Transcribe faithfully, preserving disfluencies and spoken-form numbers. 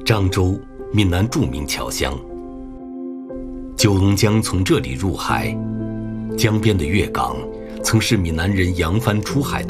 漳州，闽南著名侨乡。九龙江从这里入海，江边的粤港曾是闽南人扬帆出海的